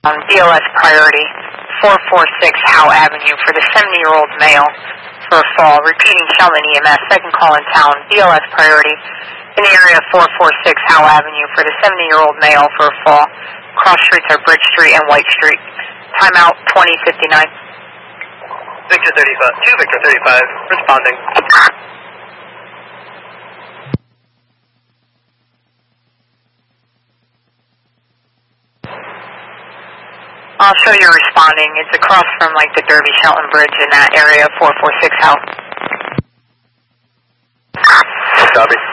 BLS priority, 446 Howe Avenue for the 70-year-old male for a fall. Repeating Shelton EMS, second call in town, BLS priority in the area of 446 Howe Avenue for the 70-year-old male for a fall. Cross streets are Bridge Street and White Street. Timeout 2059. Victor 35, 2 Victor 35, responding. I'll show you responding. It's across from like the Derby Shelton Bridge in that area, 446 Howe. Copy.